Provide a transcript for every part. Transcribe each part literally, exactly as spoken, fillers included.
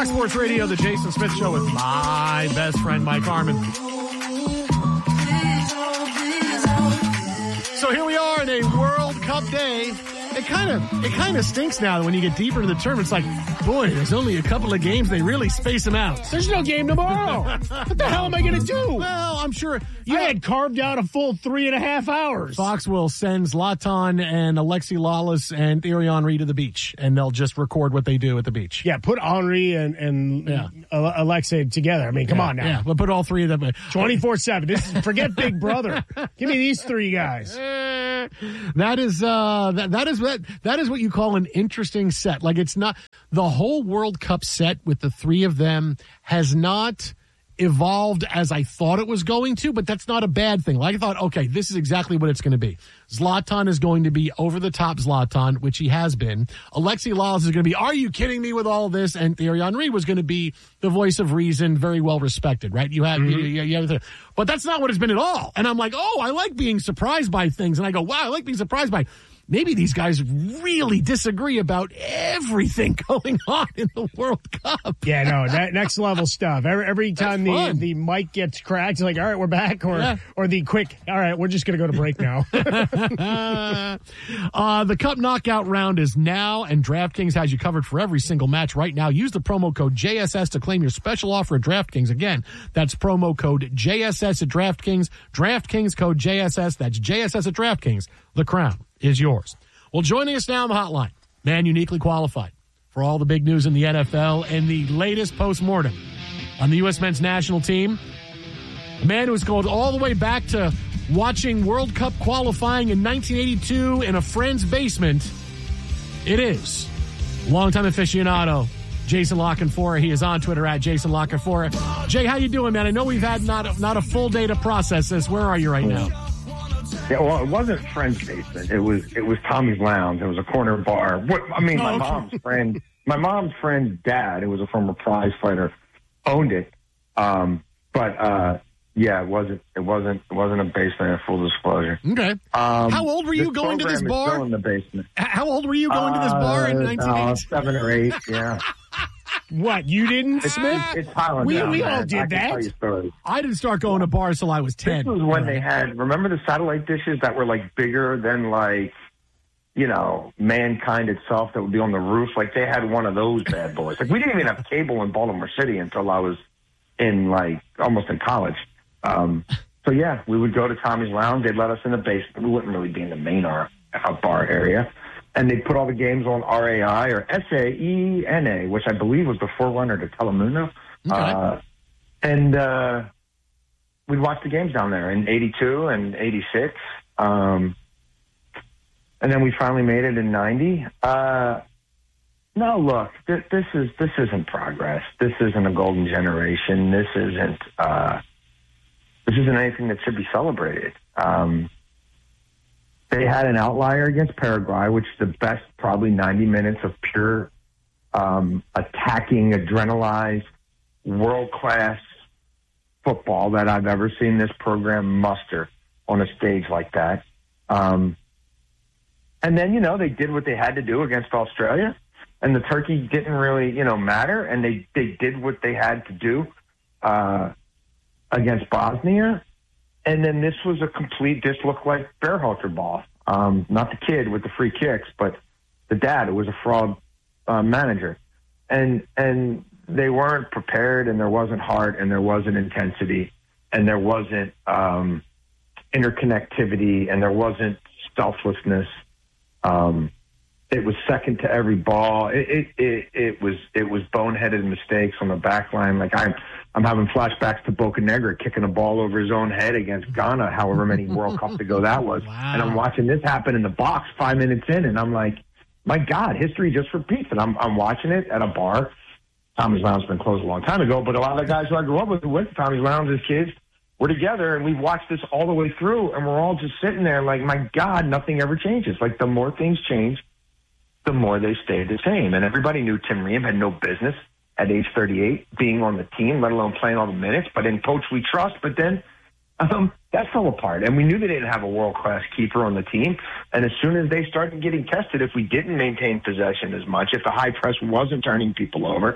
Fox Sports Radio, the Jason Smith Show with my best friend, Mike Harmon. So here we are in a World Cup day. It kind of it kind of stinks now that when you get deeper into the tournament. It's like, boy, there's only a couple of games. They really space them out. There's no game tomorrow. What the hell am I going to do? Well, I'm sure you I had carved out a full three and a half hours. Fox will send Zlatan and Alexi Lawless and Thierry Henry to the beach, and they'll just record what they do at the beach. Yeah, put Henry and, and yeah. Alexi together. I mean, come yeah, on now. Yeah, but put all three of them. twenty-four seven. This is, forget Big Brother. Give me these three guys. That is uh, that, that is that that is what you call an interesting set. Like, it's not the whole World Cup set with the three of them has not evolved as I thought it was going to, but that's not a bad thing. Like, I thought, okay, this is exactly what it's going to be. Zlatan is going to be over-the-top Zlatan, which he has been. Alexi Lawless is going to be, are you kidding me with all this? And Thierry Henry was going to be the voice of reason, very well respected, right? You have, mm-hmm. you, you, you have the, but that's not what it's been at all. And I'm like, oh, I like being surprised by things. And I go, wow, I like being surprised by maybe these guys really disagree about everything going on in the World Cup. Yeah, no, that next level stuff. Every, every time the, the mic gets cracked, it's like, all right, we're back. Or yeah. or the quick, all right, we're just going to go to break now. uh, the Cup knockout round is now, and DraftKings has you covered for every single match right now. Use the promo code J S S to claim your special offer at DraftKings. Again, that's promo code J S S at DraftKings. DraftKings code J S S. That's J S S at DraftKings. The crown is yours. Well, joining us now on the hotline, man uniquely qualified for all the big news in the N F L and the latest postmortem on the U S men's national team. A man who's going all the way back to watching World Cup qualifying in nineteen eighty-two in a friend's basement. It is longtime aficionado Jason Lockenfora. He is on Twitter at Jason Lockenfora. Jay, how you doing, man? I know we've had not a, not a full day to process this. Where are you right now? Yeah, well, it wasn't Friend's basement. It was it was Tommy's Lounge. It was a corner bar. What, I mean, my oh, okay. mom's friend, my mom's friend's dad, who was a former prize fighter, owned it. Um, but uh, yeah, it wasn't. It wasn't. It wasn't a basement. Full disclosure. Okay. Um, How old were you going to this bar? Still in the basement. How old were you going uh, to this bar in nineteen eighty? Uh, seven or eight. Yeah. What, you didn't, it's, Smith? It's, it's Highland we down, we man. all did I that. I didn't start going to bars till I was ten. This was when they had, remember the satellite dishes that were like bigger than like, you know, mankind itself that would be on the roof? Like they had one of those bad boys. Like we didn't even have cable in Baltimore City until I was in like almost in college. Um, so yeah, we would go to Tommy's Lounge. They'd let us in the basement. We wouldn't really be in the main bar, bar area. And they put all the games on R A I or S A E N A, which I believe was the forerunner to Telemundo. Okay. Uh, and uh, we'd watch the games down there in eighty-two and eighty-six. Um, and then we finally made it in ninety. Uh, no, look, th- this is this isn't progress. This isn't a golden generation. This isn't uh, this isn't anything that should be celebrated. Um, They had an outlier against Paraguay, which is the best probably ninety minutes of pure um, attacking, adrenalized, world-class football that I've ever seen this program muster on a stage like that. Um, and then, you know, they did what they had to do against Australia, and the turkey didn't really, you know, matter, and they, they did what they had to do uh, against Bosnia. And then this was a complete, this looked like Berhalter ball. Um, not the kid with the free kicks, but the dad who was a fraud uh, manager. And and they weren't prepared, and there wasn't heart, and there wasn't intensity, and there wasn't um, interconnectivity, and there wasn't selflessness. Um, it was second to every ball. It, it it it was it was boneheaded mistakes on the back line. Like I'm I'm having flashbacks to Bocanegra kicking a ball over his own head against Ghana, however many World Cups ago that was. Wow. And I'm watching this happen in the box five minutes in, and I'm like, my God, history just repeats. And I'm I'm watching it at a bar. Tommy's Lounge has been closed a long time ago, but a lot of the guys who I grew up with who went to Tommy's Lounge as kids were together, and we've watched this all the way through, and we're all just sitting there like, my God, nothing ever changes. Like the more things change, the more they stayed the same. And everybody knew Tim Ream had no business at age thirty-eight being on the team, let alone playing all the minutes. But in coach we trust. But then um, that fell apart. And we knew they didn't have a world-class keeper on the team. And as soon as they started getting tested, if we didn't maintain possession as much, if the high press wasn't turning people over,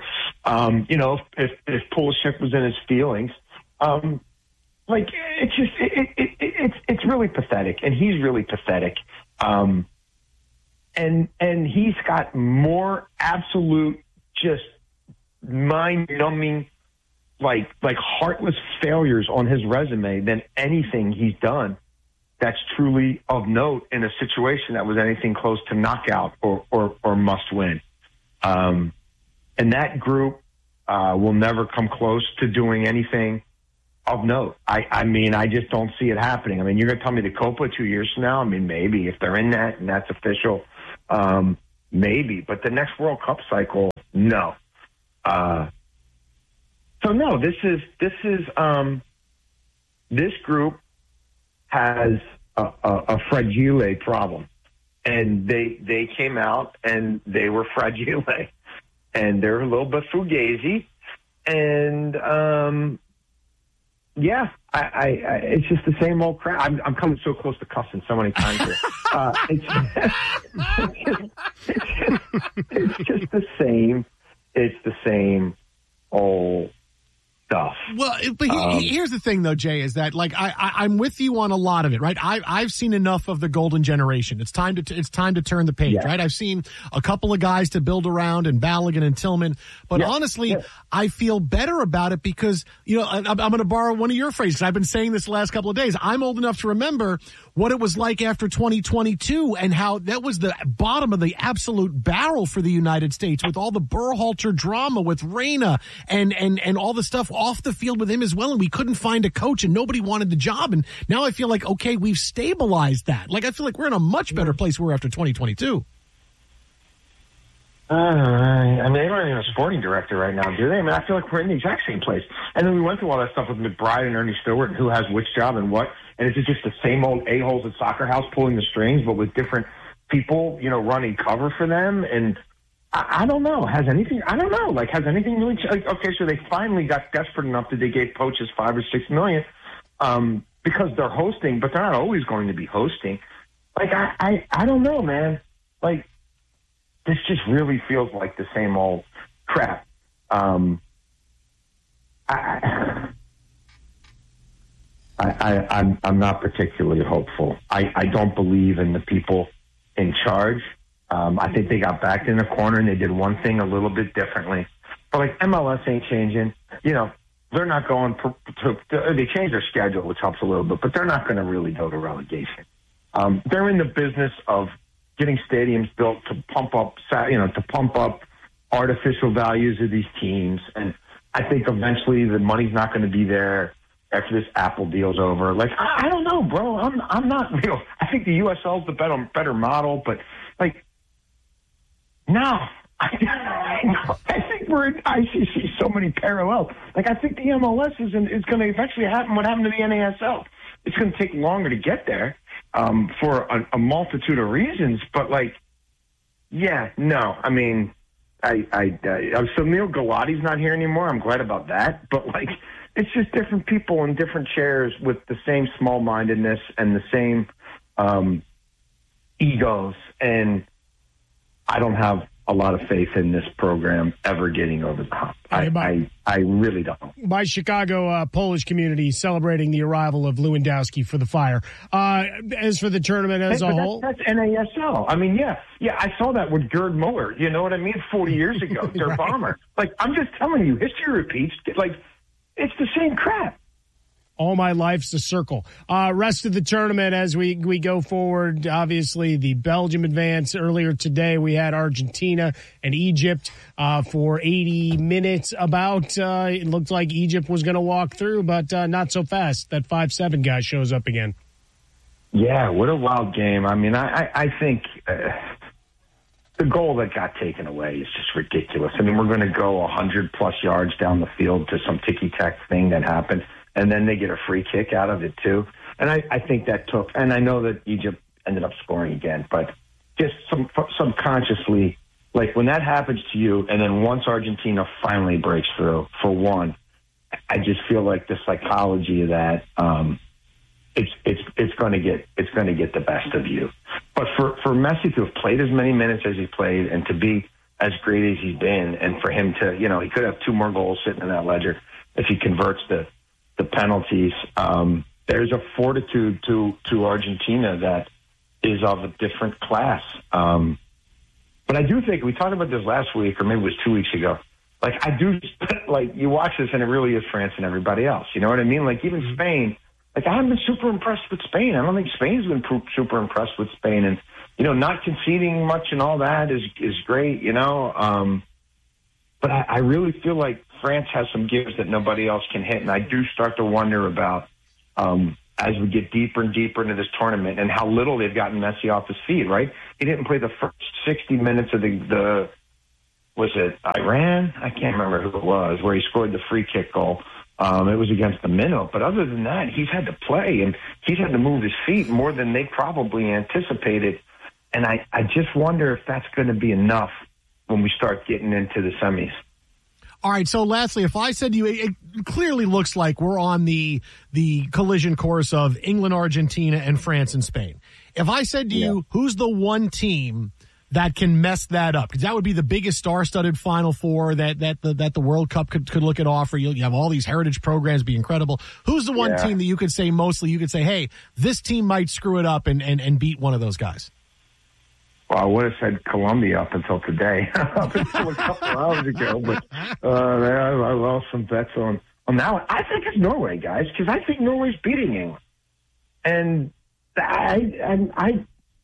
Um, you know, if, if Pulisic was in his feelings, um, like it's just it, it, it, it's it's really pathetic, and he's really pathetic. Um, and and he's got more absolute, just mind-numbing, like like heartless failures on his resume than anything he's done that's truly of note in a situation that was anything close to knockout or or, or must win. Um, and that group uh, will never come close to doing anything of note. I, I mean, I just don't see it happening. I mean, you're going to tell me the Copa two years from now? I mean, maybe if they're in that and that's official, um, maybe. But the next World Cup cycle, no. Uh, so no, this is this is um, this group has a, a, a fragile problem, and they they came out and they were fragile, and they're a little bit fugazi, and um, yeah, I, I, I it's just the same old crap. I'm, I'm coming so close to cussing so many times here. Uh, it's, it's, just, it's, just, it's just the same. It's the same old stuff. Well, but he, um, here's the thing, though, Jay, is that like I, I, I'm with you on a lot of it, right? I, I've seen enough of the golden generation. It's time to t- it's time to turn the page, yeah. right? I've seen a couple of guys to build around, and Balogun and Tillman, but yeah. honestly, yeah. I feel better about it because you know I, I'm going to borrow one of your phrases. I've been saying this the last couple of days. I'm old enough to remember what it was like after twenty twenty-two and how that was the bottom of the absolute barrel for the United States with all the Berhalter drama with Reyna and and and all the stuff off the field with him as well, and we couldn't find a coach and nobody wanted the job, and now I feel like okay, we've stabilized that. Like I feel like we're in a much better place we were after twenty twenty-two. Uh, I mean, they don't even have a sporting director right now, do they? I mean, I feel like we're in the exact same place. And then we went through all that stuff with McBride and Ernie Stewart and who has which job and what, and it's just the same old a-holes at Soccer House pulling the strings, but with different people, you know, running cover for them. And I, I don't know. Has anything, I don't know. Like, has anything really, like, okay, so they finally got desperate enough that they gave coaches five or six million um, because they're hosting, but they're not always going to be hosting. Like, I, I, I don't know, man. Like, this just really feels like the same old crap. Um, I, I, I, I'm, I'm not particularly hopeful. I, I don't believe in the people in charge. Um, I think they got backed in the corner and they did one thing a little bit differently. But like M L S ain't changing. You know, they're not going to, to, to they changed their schedule, which helps a little bit, but they're not going to really go to relegation. Um, they're in the business of getting stadiums built to pump up, you know, to pump up artificial values of these teams. And I think eventually the money's not going to be there after this Apple deal's over. Like, I, I don't know, bro. I'm, I'm not real. I think the U S L is the better, better model, but like, no, I, I think we're in I C C so many parallels. Like, I think the M L S is, in, is going to eventually happen what happened to the N A S L. It's going to take longer to get there. Um, for a, a multitude of reasons, but like, yeah, no, I mean, I, I, I so Neil Galati's not here anymore. I'm glad about that, but like, it's just different people in different chairs with the same small-mindedness and the same um, egos, and I don't have a lot of faith in this program ever getting over the hump. I, I, I really don't. My Chicago uh, Polish community celebrating the arrival of Lewandowski for the Fire. Uh, as for the tournament as hey, a that's, whole, that's N A S L. I mean, yeah, yeah, I saw that with Gerd Muller. You know what I mean? Forty years ago, their right. bomber. Like, I'm just telling you, history repeats. Like, it's the same crap. All my life's a circle. Uh, rest of the tournament as we, we go forward, obviously the Belgium advance. Earlier today we had Argentina and Egypt uh, for eighty minutes about. Uh, it looked like Egypt was going to walk through, but uh, not so fast. That five seven guy shows up again. Yeah, what a wild game. I mean, I, I, I think uh, the goal that got taken away is just ridiculous. I mean, we're going to go one hundred plus yards down the field to some ticky-tack thing that happened. And then they get a free kick out of it, too. And I, I think that took – and I know that Egypt ended up scoring again, but just some, subconsciously, like when that happens to you and then once Argentina finally breaks through, for one, I just feel like the psychology of that, um, it's it's it's going to get it's going to get the best of you. But for, for Messi to have played as many minutes as he played and to be as great as he's been, and for him to, you know, he could have two more goals sitting in that ledger if he converts the the penalties. Um, there's a fortitude to to Argentina that is of a different class. Um, but I do think we talked about this last week, or maybe it was two weeks ago. Like I do, like you watch this, and it really is France and everybody else. You know what I mean? Like even Spain. Like I haven't been super impressed with Spain. I don't think Spain's been super impressed with Spain, and you know, not conceding much and all that is is great. You know, um, but I, I really feel like France has some gives that nobody else can hit, and I do start to wonder about um, as we get deeper and deeper into this tournament and how little they've gotten Messi off his feet. Right? He didn't play the first sixty minutes of the the was it Iran? I can't remember who it was where he scored the free kick goal. Um, it was against the minnow. But other than that, he's had to play, and he's had to move his feet more than they probably anticipated. And I, I just wonder if that's going to be enough when we start getting into the semis. All right, so lastly, if I said to you, it, it clearly looks like we're on the the collision course of England, Argentina, and France and Spain. If I said to yeah. you, who's the one team that can mess that up? Because that would be the biggest star-studded Final Four that that the, that the World Cup could, could look at offer. You, you have all these heritage programs be incredible. Who's the one yeah. team that you could say mostly you could say, hey, this team might screw it up and, and, and beat one of those guys? Well, I would have said Colombia up until today, up until a couple hours ago. But uh, I, I lost some bets on, on that one. I think it's Norway, guys, because I think Norway's beating England. And I, I, I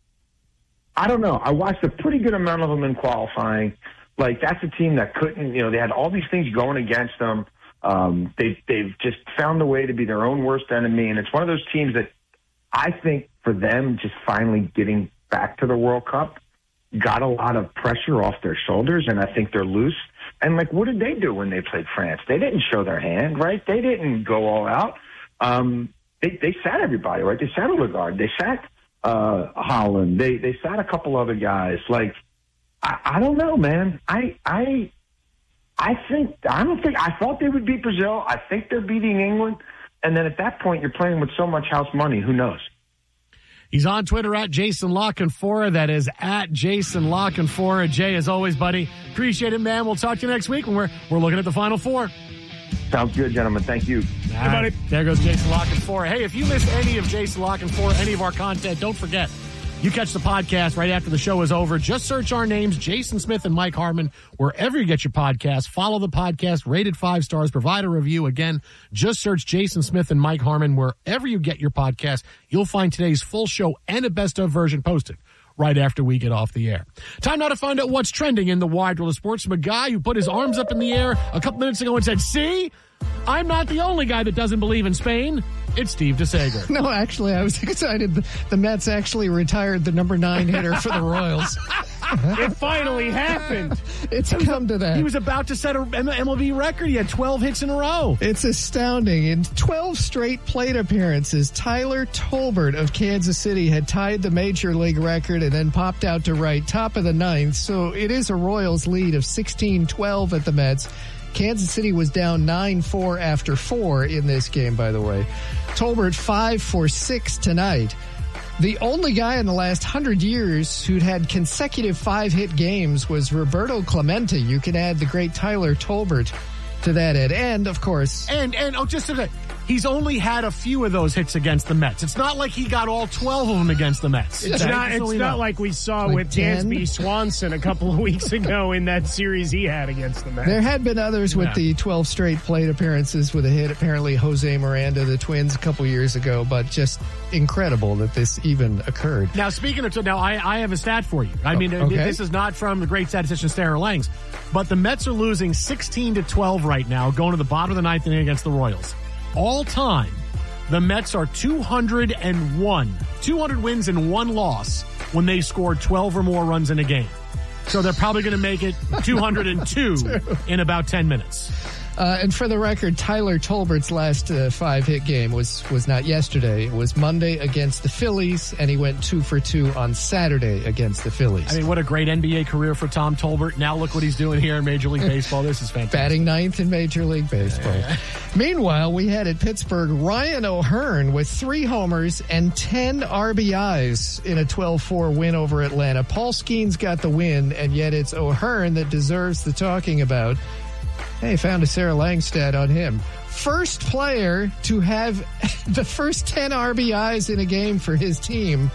I don't know. I watched a pretty good amount of them in qualifying. Like, that's a team that couldn't, you know, they had all these things going against them. Um, they, they've just found a way to be their own worst enemy. And it's one of those teams that I think for them just finally getting back to the World Cup got a lot of pressure off their shoulders, and I think they're loose. And, like, what did they do when they played France? They didn't show their hand, right? They didn't go all out. Um, they, they sat everybody, right? They sat Odegaard. They sat Uh, Holland. They they sat a couple other guys. Like, I, I don't know, man. I I I think I don't think I thought they would beat Brazil. I think they're beating England. And then at that point, you're playing with so much house money. Who knows? He's on Twitter at Jason La Canfora. That is at Jason La Canfora. Jay, as always, buddy, appreciate it, man. We'll talk to you next week when we're we're looking at the Final Four. Sounds good, gentlemen. Thank you. Hey, buddy. There goes Jason La Canfora. Hey, if you missed any of Jason La Canfora, any of our content, don't forget, you catch the podcast right after the show is over. Just search our names, Jason Smith and Mike Harmon, wherever you get your podcast. Follow the podcast, rated five stars, provide a review. Again, just search Jason Smith and Mike Harmon wherever you get your podcast. You'll find today's full show and a best-of version posted right after we get off the air. Time now to find out what's trending in the wide world of sports from a guy who put his arms up in the air a couple minutes ago and said, see, I'm not the only guy that doesn't believe in Spain. It's Steve DeSager. No, actually, I was excited. The, the Mets actually retired the number nine hitter for the Royals. It finally happened. It's come to that. He was about to set an M L B record. He had twelve hits in a row. It's astounding. In twelve straight plate appearances, Tyler Tolbert of Kansas City had tied the major league record and then popped out to right, top of the ninth. So it is a Royals lead of sixteen twelve at the Mets. Kansas City was down nine four after four in this game, by the way. Tolbert five for six tonight. The only guy in the last hundred years who'd had consecutive five-hit games was Roberto Clemente. You can add the great Tyler Tolbert to that end. And, of course... And, and oh, just a minute. He's only had a few of those hits against the Mets. It's not like he got all twelve of them against the Mets. It's okay? not, it's not know. like we saw like with Dansby Swanson a couple of weeks ago in that series he had against the Mets. There had been others with yeah. the twelve straight plate appearances with a hit. Apparently Jose Miranda, the Twins, a couple years ago, but just incredible that this even occurred. Now, speaking of, now I, I have a stat for you. I mean, okay. this is not from the great statistician Sarah Langs, but the Mets are losing sixteen to twelve right now, going to the bottom of the ninth inning against the Royals. All time, the Mets are two hundred one. two hundred wins and one loss when they scored twelve or more runs in a game. So they're probably going to make it two hundred two in about ten minutes. Uh, and for the record, Tyler Tolbert's last uh, five-hit game was was not yesterday. It was Monday against the Phillies, and he went two for two on Saturday against the Phillies. I mean, what a great N B A career for Tom Tolbert. Now look what he's doing here in Major League Baseball. This is fantastic. Batting ninth in Major League Baseball. Yeah, yeah. Meanwhile, we had at Pittsburgh Ryan O'Hearn with three homers and ten R B Is in a twelve four win over Atlanta. Paul Skeens got the win, and yet it's O'Hearn that deserves the talking about. Hey, found a Sarah Lang stat on him. First player to have the first ten R B Is in a game for his team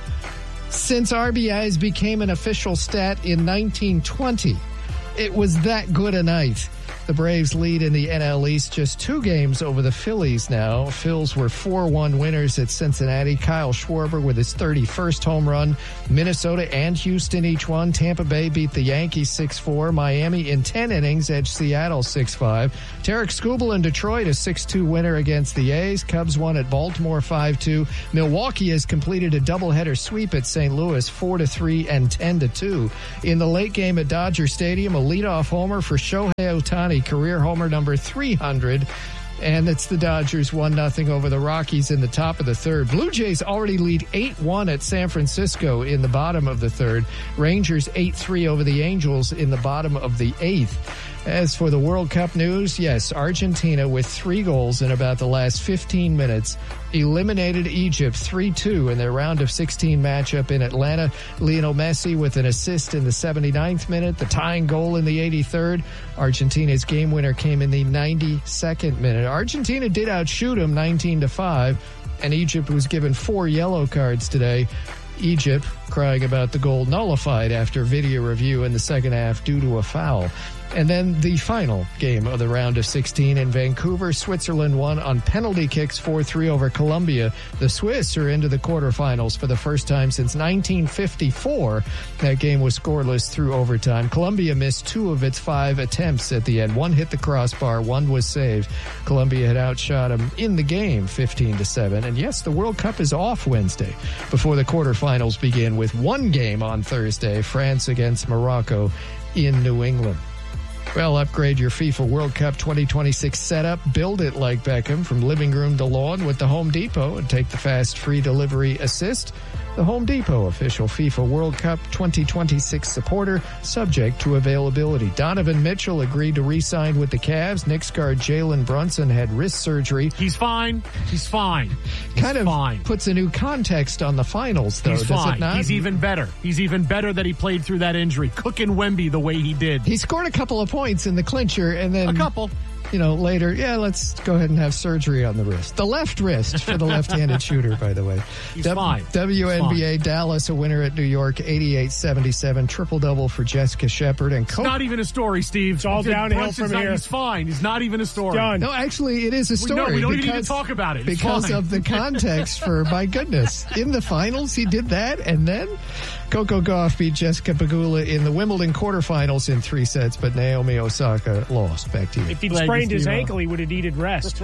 since R B Is became an official stat in nineteen twenty. It was that good a night. The Braves lead in the N L East just two games over the Phillies now. Phils were four one winners at Cincinnati. Kyle Schwarber with his thirty-first home run. Minnesota and Houston each won. Tampa Bay beat the Yankees six four. Miami in ten innings edged Seattle six five. Tarek Skubal in Detroit, a six two winner against the A's. Cubs won at Baltimore five two. Milwaukee has completed a doubleheader sweep at Saint Louis four to three and ten to two. In the late game at Dodger Stadium, a leadoff homer for Shohei Ohtani, career homer number three hundred, and it's the Dodgers one nothing over the Rockies in the top of the third. Blue Jays already lead eight one at San Francisco in the bottom of the third. Rangers eight three over the Angels in the bottom of the eighth. As for the World Cup news, yes, Argentina with three goals in about the last fifteen minutes eliminated Egypt three two in their round of sixteen matchup in Atlanta. Lionel Messi with an assist in the seventy-ninth minute, the tying goal in the eighty-third. Argentina's game winner came in the ninety-second minute. Argentina did outshoot them nineteen to five, and Egypt was given four yellow cards today. Egypt crying about the goal nullified after video review in the second half due to a foul. And then the final game of the round of sixteen in Vancouver, Switzerland won on penalty kicks four three over Colombia. The Swiss are into the quarterfinals for the first time since nineteen fifty-four. That game was scoreless through overtime. Colombia missed two of its five attempts at the end. One hit the crossbar, one was saved. Colombia had outshot them in the game fifteen to seven. And yes, the World Cup is off Wednesday before the quarterfinals begin with one game on Thursday, France against Morocco in New England. Well, upgrade your FIFA World Cup twenty twenty-six setup. Build it like Beckham from living room to lawn with the Home Depot and take the fast free delivery assist. The Home Depot, official FIFA World Cup twenty twenty-six supporter, subject to availability. Donovan Mitchell agreed to re-sign with the Cavs. Knicks guard Jalen Brunson had wrist surgery. He's fine. He's fine. He's kind of fine. Puts a new context on the finals, though, He's does fine. it not? He's even better. He's even better that he played through that injury. Cooking Wemby the way he did. He scored a couple of points in the clincher, and then a couple. You know, later, yeah, let's go ahead and have surgery on the wrist. The left wrist for the left-handed shooter, by the way. He's w- fine. W N B A He's fine. Dallas, a winner at New York, eighty-eight seventy-seven, triple-double for Jessica Shepard. And It's not even a story, Steve. It's all downhill Brunson's from not, here. He's fine. He's not even a story. Done. No, actually, it is a story. No, we don't because, even need to talk about it. It's because fine. of the context for, my goodness, in the finals, he did that, and then Coco Gauff beat Jessica Pegula in the Wimbledon quarterfinals in three sets, but Naomi Osaka lost. Back to you. If he'd Thank you, sprained his Steve-O. ankle, he would have needed rest.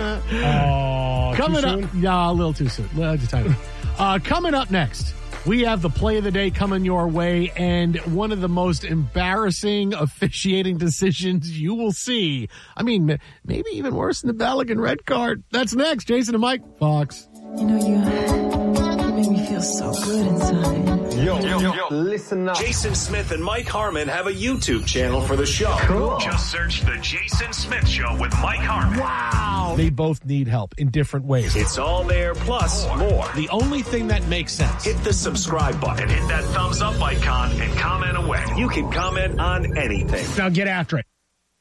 Oh, Coming too up, soon? yeah, a little too soon. Well, just time. uh, coming up next, we have the play of the day coming your way, and one of the most embarrassing officiating decisions you will see. I mean, m- maybe even worse than the Balogun red card. That's next. Jason and Mike, Fox. You know, you, you make me feel so good inside. Yo, yo, yo, listen up. Jason Smith and Mike Harmon have a YouTube channel for the show. Cool. Just search The Jason Smith Show with Mike Harmon. Wow. They both need help in different ways. It's all there, plus more. The only thing that makes sense. Hit the subscribe button. And hit that thumbs up icon and comment away. You can comment on anything. Now get after it.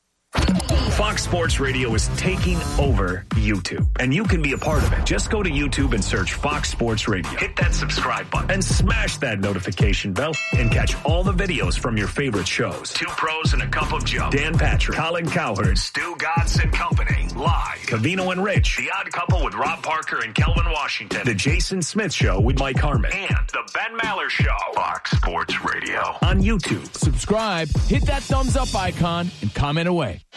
Fox Sports Radio is taking over YouTube, and you can be a part of it. Just go to YouTube and search Fox Sports Radio. Hit that subscribe button and smash that notification bell and catch all the videos from your favorite shows. Two Pros and a Cup of Joe. Dan Patrick, Colin Cowherd, Stu Godson and Company. Live. Cavino and Rich. The Odd Couple with Rob Parker and Kelvin Washington. The Jason Smith Show with Mike Harmon. And The Ben Maller Show. Fox Sports Radio. On YouTube. Subscribe, hit that thumbs up icon, and comment away.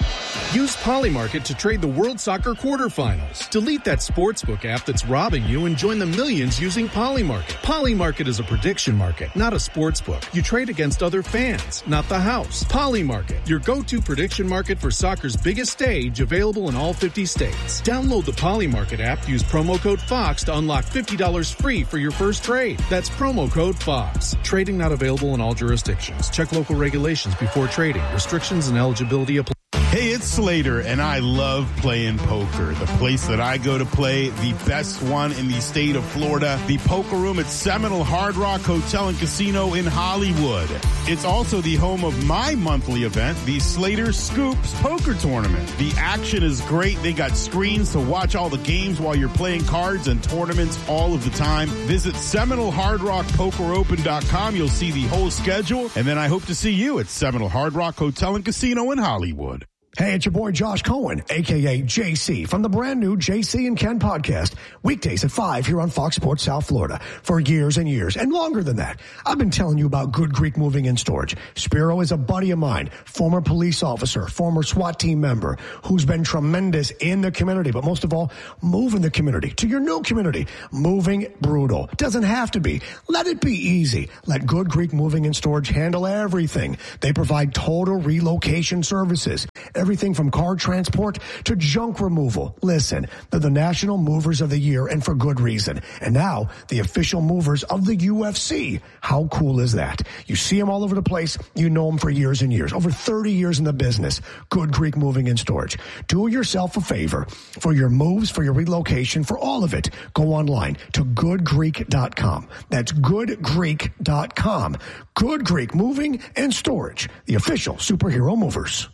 Use Polymarket to trade the World Soccer quarterfinals. Delete that sportsbook app that's robbing you and join the millions using Polymarket. Polymarket is a prediction market, not a sportsbook. You trade against other fans, not the house. Polymarket, your go-to prediction market for soccer's biggest stage, available in all fifty states. Download the Polymarket app, use promo code FOX to unlock fifty dollars free for your first trade. That's promo code FOX. Trading not available in all jurisdictions. Check local regulations before trading. Restrictions and eligibility apply. Hey, it's Slater, and I love playing poker. The place that I go to play, the best one in the state of Florida, the Poker Room at Seminole Hard Rock Hotel and Casino in Hollywood. It's also the home of my monthly event, the Slater Scoops Poker Tournament. The action is great. They got screens to watch all the games while you're playing cards and tournaments all of the time. Visit Seminole Hard Rock Poker Open dot com. You'll see the whole schedule, and then I hope to see you at Seminole Hard Rock Hotel and Casino in Hollywood. Hey, it's your boy Josh Cohen, a k a. J C, from the brand new J C and Ken podcast, weekdays at five here on Fox Sports South Florida. For years and years, and longer than that, I've been telling you about Good Creek Moving and Storage. Spiro is a buddy of mine, former police officer, former SWAT team member, who's been tremendous in the community, but most of all, moving the community to your new community. Moving brutal. Doesn't have to be. Let it be easy. Let Good Creek Moving and Storage handle everything. They provide total relocation services. Everything from car transport to junk removal. Listen, they're the National Movers of the Year, and for good reason. And now, the official movers of the U F C. How cool is that? You see them all over the place. You know them for years and years. Over thirty years in the business. Good Creek Moving and Storage. Do yourself a favor. For your moves, for your relocation, for all of it, go online to good creek dot com. That's good creek dot com. Good Creek Moving and Storage. The official superhero movers.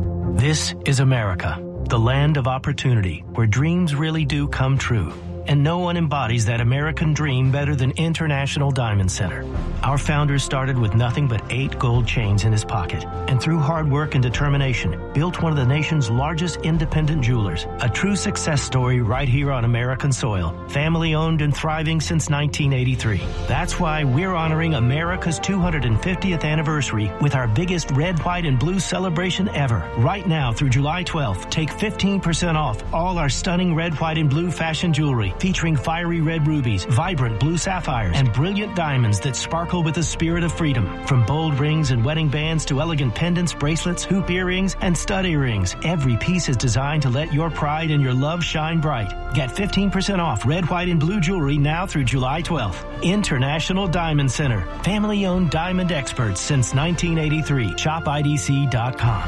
This is America, the land of opportunity, where dreams really do come true. And no one embodies that American dream better than International Diamond Center. Our founder started with nothing but eight gold chains in his pocket, and through hard work and determination, built one of the nation's largest independent jewelers. A true success story right here on American soil. Family owned and thriving since nineteen eighty-three. That's why we're honoring America's two hundred fiftieth anniversary with our biggest red, white, and blue celebration ever. Right now through July twelfth, take fifteen percent off all our stunning red, white, and blue fashion jewelry, featuring fiery red rubies, vibrant blue sapphires, and brilliant diamonds that sparkle with the spirit of freedom. From bold rings and wedding bands to elegant pendants, bracelets, hoop earrings, and stud earrings, every piece is designed to let your pride and your love shine bright. Get fifteen percent off red, white, and blue jewelry now through July twelfth. International Diamond Center. Family-owned diamond experts since nineteen eighty-three. shop I D C dot com.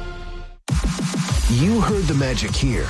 You heard the magic here.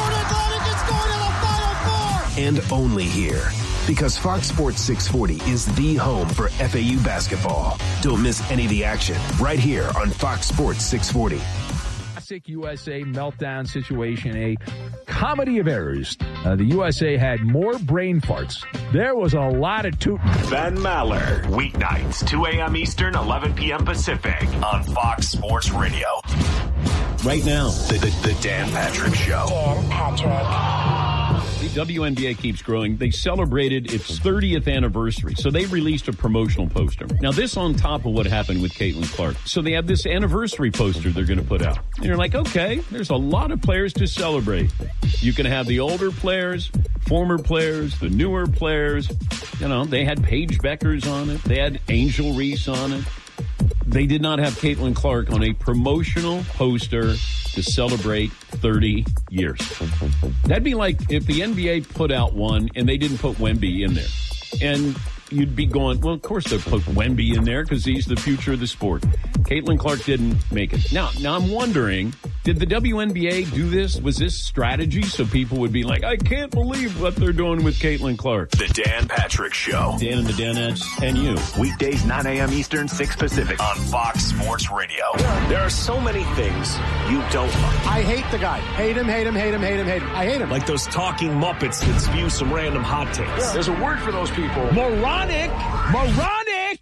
And only here. Because Fox Sports six forty is the home for F A U basketball. Don't miss any of the action right here on Fox Sports six forty. Classic U S A meltdown situation, a comedy of errors. Uh, the U S A had more brain farts. There was a lot of tooting. Ben Maller, weeknights, two a.m. Eastern, eleven p.m. Pacific on Fox Sports Radio. Right now, the, the, the Dan Patrick Show. Dan Patrick. The W N B A keeps growing. They celebrated its thirtieth anniversary, so they released a promotional poster. Now, this on top of what happened with Caitlin Clark. So they have this anniversary poster they're going to put out. And you're like, okay, there's a lot of players to celebrate. You can have the older players, former players, the newer players. You know, they had Paige Beckers on it. They had Angel Reese on it. They did not have Caitlin Clark on a promotional poster to celebrate thirty years. That'd be like if the N B A put out one and they didn't put Wemby in there. And you'd be going, well, of course they'll put Wemby in there because he's the future of the sport. Caitlin Clark didn't make it. Now, now I'm wondering, did the W N B A do this? Was this strategy so people would be like, I can't believe what they're doing with Caitlin Clark? The Dan Patrick Show. Dan and the Danettes and you. Weekdays, nine a.m. Eastern, six Pacific on Fox Sports Radio. There are so many things you don't like. I hate the guy. Hate him, hate him, hate him, hate him, hate him. I hate him. Like those talking Muppets that spew some random hot takes. Yeah. There's a word for those people. Moronic! Moronic!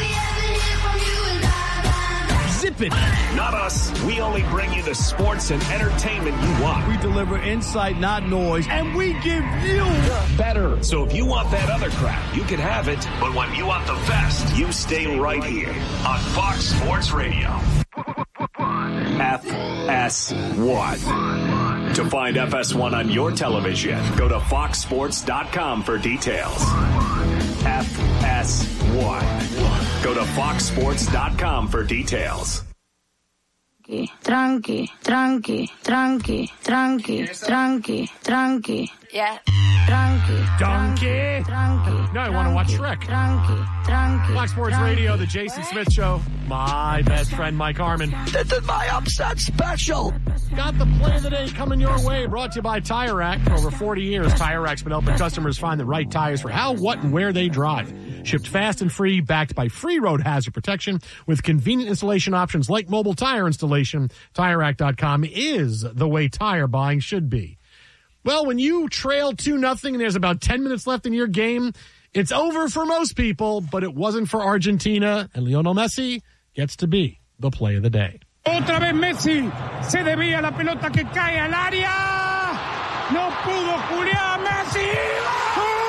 Zip it. Not us. We only bring you the sports and entertainment you want. We deliver insight, not noise, and we give you better. So if you want that other crap, you can have it. But when you want the best, you stay right here on Fox Sports Radio. Athlete. S one. To find F S one on your television, go to fox sports dot com for details. F S one. Go to fox sports dot com for details. Tranqui, tranqui, tranqui, tranqui, tranqui, tranqui. Yeah. Tranqui. Donkey. Tranqui. No, I want to watch Shrek. Tranqui, tranqui. Fox Sports Radio, the Jason Smith Show. My best friend, Mike Harmon. This is my upset special. Got the play of the day coming your way. Brought to you by Tire Rack. For over forty years, Tire Rack's been helping customers find the right tires for how, what, and where they drive. Shipped fast and free, backed by free road hazard protection with convenient installation options like mobile tire installation. Tire Rack dot com is the way tire buying should be. Well, when you trail two nothing and there's about ten minutes left in your game, it's over for most people, but it wasn't for Argentina, and Lionel Messi gets to be the play of the day. Otra vez Messi, se desvía la pelota que cae al área, no pudo Julián Messi. ¡Gol!